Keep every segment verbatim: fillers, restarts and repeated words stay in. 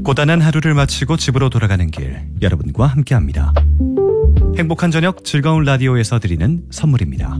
고단한 하루를 마치고 집으로 돌아가는 길, 여러분과 함께합니다. 행복한 저녁 즐거운 라디오에서 드리는 선물입니다.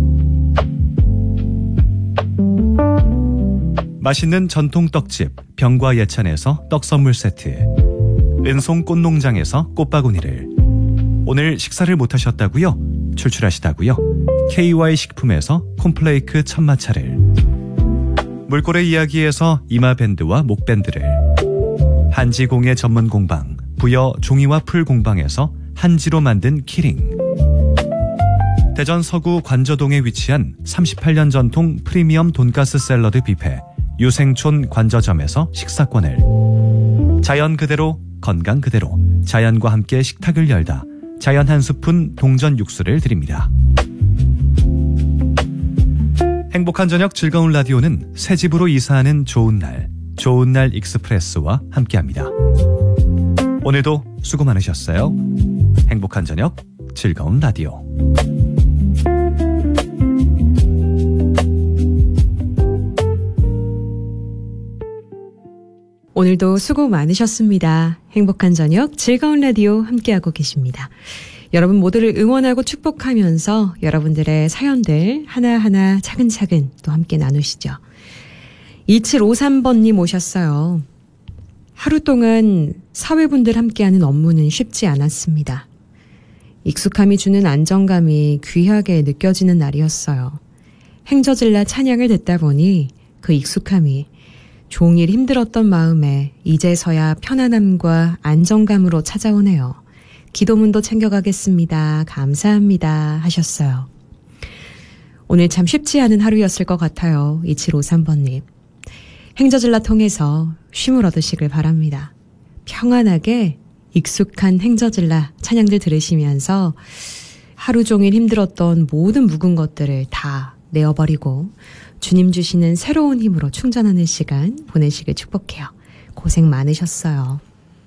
맛있는 전통 떡집 병과 예찬에서 떡 선물 세트, 은송 꽃농장에서 꽃바구니를, 오늘 식사를 못하셨다고요? 출출하시다고요? 케이와이 식품에서 콤플레이크 천마차를, 물고래 이야기에서 이마밴드와 목밴드를, 한지공예 전문 공방 부여 종이와 풀 공방에서 한지로 만든 키링, 대전 서구 관저동에 위치한 삼십팔 년 전통 프리미엄 돈가스 샐러드 뷔페 유생촌 관저점에서 식사권을, 자연 그대로 건강 그대로 자연과 함께 식탁을 열다 자연 한 스푼 동전 육수를 드립니다. 행복한 저녁 즐거운 라디오는 새 집으로 이사하는 좋은 날, 좋은 날 익스프레스와 함께합니다. 오늘도 수고 많으셨어요. 행복한 저녁 즐거운 라디오. 오늘도 수고 많으셨습니다. 행복한 저녁 즐거운 라디오 함께하고 계십니다. 여러분 모두를 응원하고 축복하면서 여러분들의 사연들 하나하나 차근차근 또 함께 나누시죠. 이칠오삼 번님 오셨어요. 하루 동안 사회분들 함께하는 업무는 쉽지 않았습니다. 익숙함이 주는 안정감이 귀하게 느껴지는 날이었어요. 행저질라 찬양을 듣다 보니 그 익숙함이 종일 힘들었던 마음에 이제서야 편안함과 안정감으로 찾아오네요. 기도문도 챙겨가겠습니다. 감사합니다. 하셨어요. 오늘 참 쉽지 않은 하루였을 것 같아요. 이칠오삼 번님. 행저질라 통해서 쉼을 얻으시길 바랍니다. 평안하게 익숙한 행저질라 찬양들 들으시면서 하루 종일 힘들었던 모든 묵은 것들을 다 내어버리고 주님 주시는 새로운 힘으로 충전하는 시간 보내시길 축복해요. 고생 많으셨어요.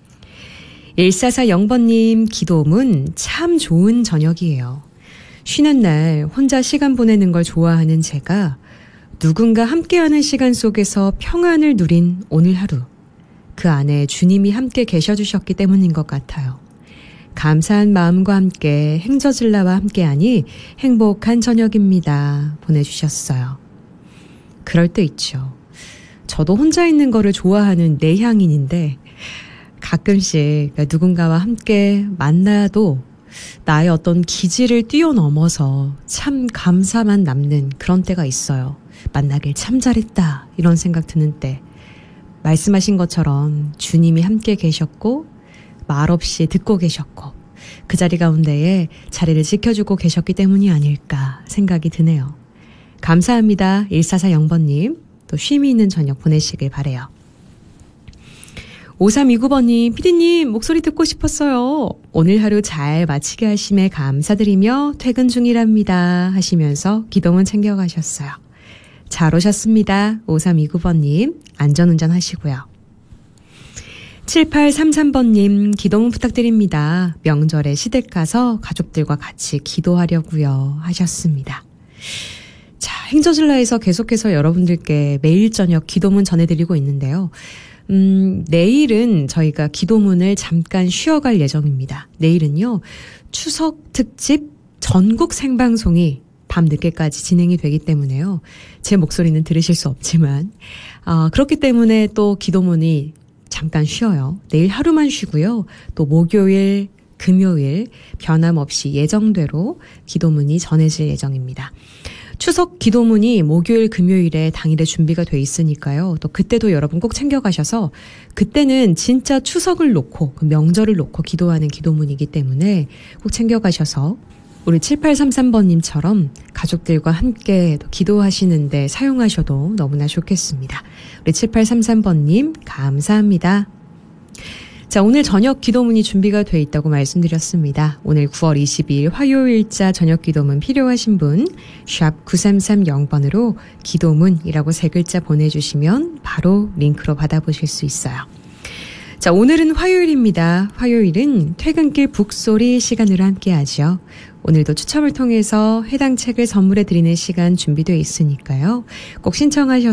일사사영 번님 기도문 참 좋은 저녁이에요. 쉬는 날 혼자 시간 보내는 걸 좋아하는 제가 누군가 함께하는 시간 속에서 평안을 누린 오늘 하루, 그 안에 주님이 함께 계셔주셨기 때문인 것 같아요. 감사한 마음과 함께 행저질라와 함께하니 행복한 저녁입니다. 보내주셨어요. 그럴 때 있죠. 저도 혼자 있는 거를 좋아하는 내향인인데 가끔씩 누군가와 함께 만나도 나의 어떤 기질을 뛰어넘어서 참 감사만 남는 그런 때가 있어요. 만나길 참 잘했다 이런 생각 드는 때, 말씀하신 것처럼 주님이 함께 계셨고 말없이 듣고 계셨고 그 자리 가운데에 자리를 지켜주고 계셨기 때문이 아닐까 생각이 드네요. 감사합니다. 일사사영 번님. 또 쉼이 있는 저녁 보내시길 바래요. 오삼이구 번님, 피디님 목소리 듣고 싶었어요. 오늘 하루 잘 마치게 하심에 감사드리며 퇴근 중이랍니다. 하시면서 기도문 챙겨가셨어요. 잘 오셨습니다. 오삼이구 번님. 안전운전 하시고요. 칠팔삼삼 번님, 기도문 부탁드립니다. 명절에 시댁 가서 가족들과 같이 기도하려고요. 하셨습니다. 자, 행저질라에서 계속해서 여러분들께 매일 저녁 기도문 전해드리고 있는데요. 음, 내일은 저희가 기도문을 잠깐 쉬어갈 예정입니다. 내일은요, 추석 특집 전국 생방송이 밤 늦게까지 진행이 되기 때문에요. 제 목소리는 들으실 수 없지만, 아, 그렇기 때문에 또 기도문이 잠깐 쉬어요. 내일 하루만 쉬고요. 또 목요일, 금요일 변함없이 예정대로 기도문이 전해질 예정입니다. 추석 기도문이 목요일, 금요일에 당일에 준비가 돼 있으니까요. 또 그때도 여러분 꼭 챙겨가셔서, 그때는 진짜 추석을 놓고 그 명절을 놓고 기도하는 기도문이기 때문에 꼭 챙겨가셔서 우리 칠팔삼삼 번님처럼 가족들과 함께 기도하시는데 사용하셔도 너무나 좋겠습니다. 우리 칠팔삼삼 번님 감사합니다. 자, 오늘 저녁 기도문이 준비가 돼 있다고 말씀드렸습니다. 오늘 구월 이십이일 화요일자 저녁 기도문 필요하신 분 샵 구삼삼영 번으로 기도문이라고 세 글자 보내주시면 바로 링크로 받아보실 수 있어요. 자, 오늘은 화요일입니다. 화요일은 퇴근길 북소리 시간으로 함께하죠. 오늘도 추첨을 통해서 해당 책을 선물해 드리는 시간 준비되어 있으니까요. 꼭 신청하셔서